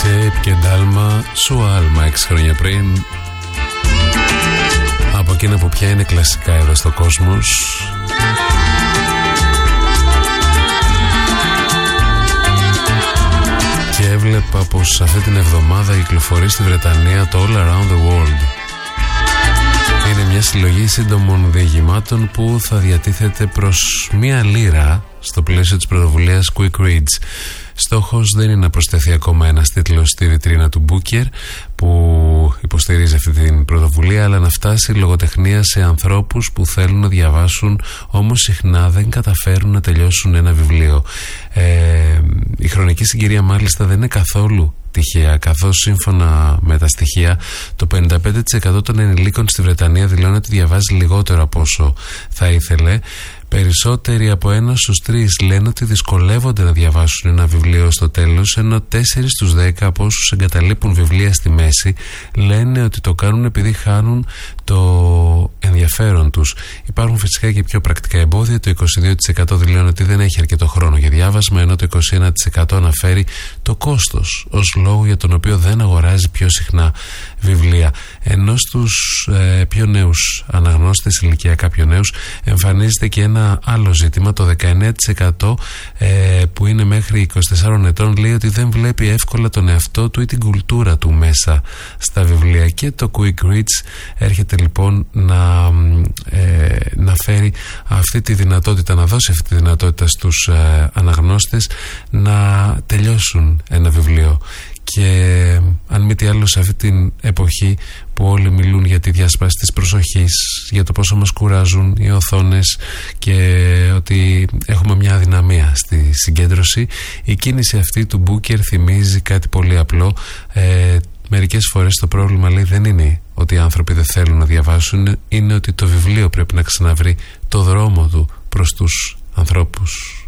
και ντάλμα σου άλμα 6 χρόνια πριν, από εκείνα που πια είναι κλασικά εδώ στο κόσμος. Και έβλεπα πως αυτή την εβδομάδα κυκλοφορεί στη Βρετανία το All Around the World. Είναι μια συλλογή σύντομων διηγημάτων που θα διατίθεται προς 1 λίρα στο πλαίσιο της πρωτοβουλίας Quick Reads. Στόχος δεν είναι να προσθεθεί ακόμα ένας τίτλος στη βιτρίνα του Booker που υποστηρίζει αυτή την πρωτοβουλία, αλλά να φτάσει η λογοτεχνία σε ανθρώπους που θέλουν να διαβάσουν, όμως συχνά δεν καταφέρουν να τελειώσουν ένα βιβλίο. Η χρονική συγκυρία μάλιστα δεν είναι καθόλου τυχαία, καθώς σύμφωνα με τα στοιχεία το 55% των ενηλίκων στη Βρετανία δηλώνει ότι διαβάζει λιγότερο από όσο θα ήθελε. Περισσότεροι από 1 στους 3 λένε ότι δυσκολεύονται να διαβάσουν ένα βιβλίο στο τέλος, ενώ 4 στους 10 από όσους εγκαταλείπουν βιβλία στη μέση λένε ότι το κάνουν επειδή χάνουν το ενδιαφέρον τους. Υπάρχουν φυσικά και πιο πρακτικά εμπόδια. Το 22% δηλώνει ότι δεν έχει αρκετό χρόνο για διάβασμα, ενώ το 21% αναφέρει το κόστος ως λόγο για τον οποίο δεν αγοράζει πιο συχνά βιβλία. Ενώ στους πιο νέους αναγνώστες, ηλικιακά πιο νέους, εμφανίζεται και ένα άλλο ζήτημα. Το 19% που είναι μέχρι 24 ετών λέει ότι δεν βλέπει εύκολα τον εαυτό του ή την κουλτούρα του μέσα στα βιβλία. Και το Quick Reads έρχεται λοιπόν να φέρει αυτή τη δυνατότητα, να δώσει αυτή τη δυνατότητα στους αναγνώστες να τελειώσουν ένα βιβλίο. Και αν μη τι άλλο, σε αυτή την εποχή που όλοι μιλούν για τη διάσπαση της προσοχής, για το πόσο μας κουράζουν οι οθόνες και ότι έχουμε μια αδυναμία στη συγκέντρωση, η κίνηση αυτή του Booker θυμίζει κάτι πολύ απλό. Μερικές φορές το πρόβλημα, λέει, δεν είναι ότι οι άνθρωποι δεν θέλουν να διαβάσουν, είναι ότι το βιβλίο πρέπει να ξαναβρει το δρόμο του προς τους ανθρώπους.